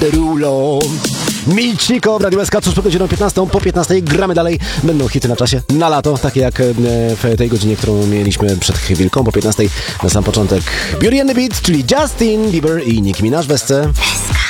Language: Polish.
Derulo. Milczniko w Radio SK, cóż po godziną 15, po 15 gramy dalej. Będą hity na czasie, na lato, takie jak w tej godzinie, którą mieliśmy przed chwilką, po 15 na sam początek Beauty and the Beat, czyli Justin Bieber i Nicki Minaj w SC.